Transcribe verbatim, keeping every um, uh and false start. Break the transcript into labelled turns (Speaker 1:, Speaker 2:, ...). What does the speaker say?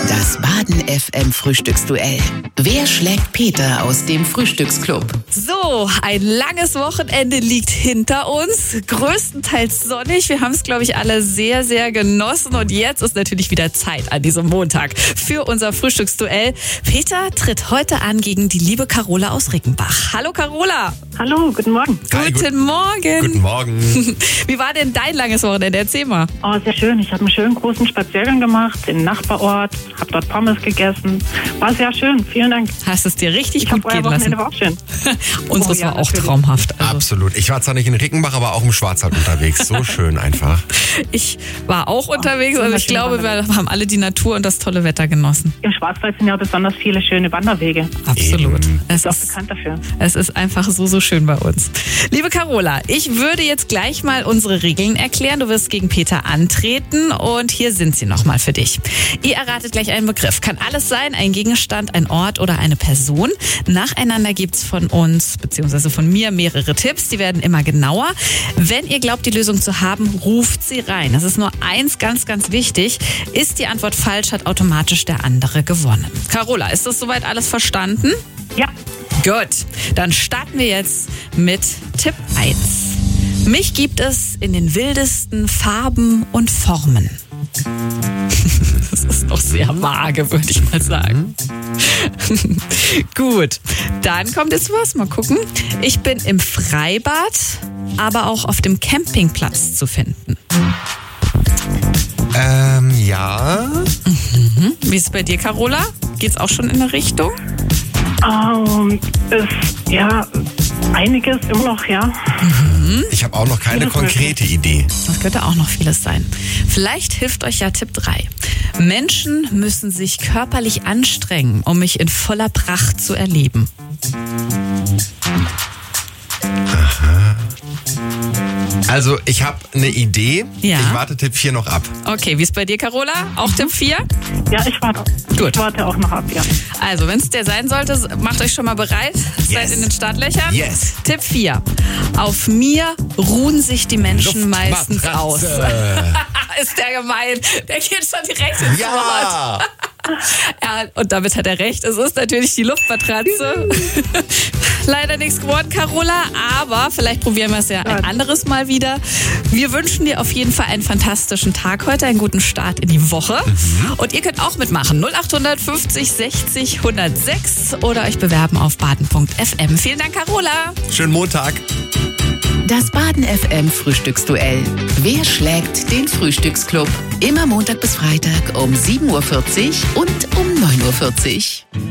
Speaker 1: Das Baden F M Frühstücksduell. Wer schlägt Peter aus dem Frühstücksclub?
Speaker 2: So, ein langes Wochenende liegt hinter uns. Größtenteils sonnig. Wir haben es, glaube ich, alle sehr, sehr genossen. Und jetzt ist natürlich wieder Zeit an diesem Montag für unser Frühstücksduell. Peter tritt heute an gegen die liebe Carola aus Rickenbach. Hallo Carola.
Speaker 3: Hallo, guten Morgen.
Speaker 2: Hi, guten Morgen.
Speaker 4: Guten Morgen.
Speaker 2: Wie war denn dein langes Wochenende? Erzähl mal.
Speaker 3: Oh, sehr schön. Ich habe einen schönen großen Spaziergang gemacht in den Nachbarort, habe dort Pommes gegessen. War sehr schön. Vielen Dank.
Speaker 2: Hast es dir richtig
Speaker 3: Ich
Speaker 2: gut
Speaker 3: hab euer
Speaker 2: gehen lassen?
Speaker 3: Wochenende war auch schön.
Speaker 2: Unseres
Speaker 3: Oh ja,
Speaker 2: war auch
Speaker 3: natürlich.
Speaker 2: traumhaft. Also
Speaker 4: Absolut. Ich war zwar nicht in Rickenbach, aber auch im Schwarzwald unterwegs. So schön einfach.
Speaker 2: ich war auch unterwegs. Also ich
Speaker 3: wunderschöne
Speaker 2: glaube, wir
Speaker 3: Wanderwege.
Speaker 2: haben alle die Natur und das tolle Wetter genossen.
Speaker 3: Im Schwarzwald sind ja besonders viele schöne Wanderwege.
Speaker 2: Absolut.
Speaker 4: Eben.
Speaker 2: Es
Speaker 3: Ist auch
Speaker 2: ist,
Speaker 3: bekannt dafür.
Speaker 2: es ist einfach so, so schön bei uns. Liebe Carola, ich würde jetzt gleich mal unsere Regeln erklären. Du wirst gegen Peter antreten und hier sind sie nochmal für dich. Ihr erratet gleich einen Begriff. Kann alles sein, ein Gegenstand, ein Ort oder eine Person. Nacheinander gibt's von uns, beziehungsweise von mir, mehrere Tipps. Die werden immer genauer. Wenn ihr glaubt, die Lösung zu haben, ruft sie rein. Das ist nur eins ganz, ganz wichtig. Ist die Antwort falsch, hat automatisch der andere gewonnen. Carola, ist das soweit alles verstanden?
Speaker 3: Ja,
Speaker 2: Gut, dann starten wir jetzt mit Tipp eins. Mich gibt es in den wildesten Farben und Formen. Das ist noch sehr vage, würde ich mal sagen. Gut, dann kommt jetzt was, mal gucken. Ich bin im Freibad, aber auch auf dem Campingplatz zu finden.
Speaker 4: Ähm, ja.
Speaker 2: Wie ist es bei dir, Carola? Geht's auch schon in eine Richtung?
Speaker 3: ähm, ist ja einiges immer noch, ja.
Speaker 4: Ich habe auch noch keine konkrete Idee.
Speaker 2: Das könnte auch noch vieles sein. Vielleicht hilft euch ja Tipp drei. Menschen müssen sich körperlich anstrengen, um mich in voller Pracht zu erleben.
Speaker 4: Also, ich habe eine Idee.
Speaker 2: Ja.
Speaker 4: Ich warte Tipp vier noch ab.
Speaker 2: Okay, wie ist bei dir, Carola? Auch Tipp vier?
Speaker 3: Ja, ich warte.
Speaker 2: Gut.
Speaker 3: Ich warte auch noch ab, ja.
Speaker 2: Also, wenn es der sein sollte, macht euch schon mal bereit. Seid
Speaker 4: Yes.
Speaker 2: in den Startlöchern.
Speaker 4: Yes.
Speaker 2: Tipp vier. Auf mir ruhen sich die Menschen meistens aus.
Speaker 4: Luftmatratze.
Speaker 2: Ist der gemein. Der geht schon direkt ins Wort.
Speaker 4: Ja.
Speaker 2: Ja, und damit hat er recht. Es ist natürlich die Luftmatratze. Leider nichts geworden, Carola, aber vielleicht probieren wir es ja ein anderes Mal wieder. Wir wünschen dir auf jeden Fall einen fantastischen Tag heute, einen guten Start in die Woche. Und ihr könnt auch mitmachen. null acht fünfzig sechzig hundertsechs oder euch bewerben auf baden punkt f m. Vielen Dank, Carola.
Speaker 4: Schönen Montag.
Speaker 1: Das Baden F M Frühstücksduell. Wer schlägt den Frühstücksclub? Immer Montag bis Freitag um sieben Uhr vierzig und um neun Uhr vierzig.